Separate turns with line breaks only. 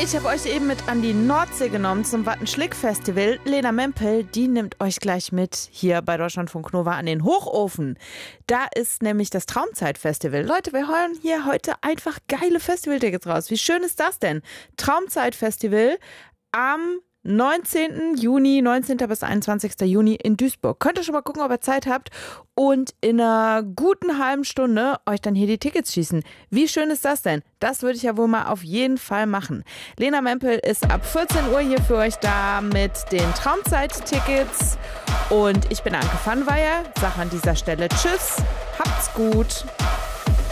Ich habe euch eben mit an die Nordsee genommen zum Wattenschlick-Festival. Lena Mempel, die nimmt euch gleich mit hier bei Deutschlandfunk Nova an den Hochofen. Da ist nämlich das Traumzeit-Festival. Leute, wir holen hier heute einfach geile Festivaltickets raus. Wie schön ist das denn? Traumzeit-Festival am 19. Juni, 19. bis 21. Juni in Duisburg. Könnt ihr schon mal gucken, ob ihr Zeit habt und in einer guten halben Stunde euch dann hier die Tickets schießen. Wie schön ist das denn? Das würde ich ja wohl mal auf jeden Fall machen. Lena Mempel ist ab 14 Uhr hier für euch da mit den Traumzeit-Tickets und ich bin Anke Pfannweier, sage an dieser Stelle Tschüss, habt's gut.